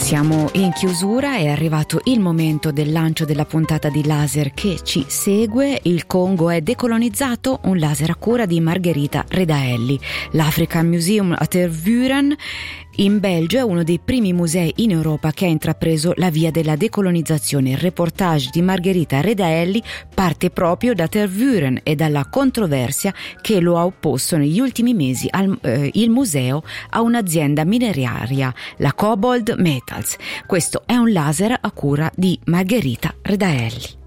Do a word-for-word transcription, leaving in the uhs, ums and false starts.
Siamo in chiusura, è arrivato il momento del lancio della puntata di Laser che ci segue. Il Congo è decolonizzato, un laser a cura di Margherita Redaelli. L'African Museum a Tervuren in Belgio è uno dei primi musei in Europa che ha intrapreso la via della decolonizzazione. Il reportage di Margherita Redaelli parte proprio da Tervuren e dalla controversia che lo ha opposto negli ultimi mesi al, eh, il museo a un'azienda mineraria, la Cobalt Metals. Questo è un laser a cura di Margherita Redaelli.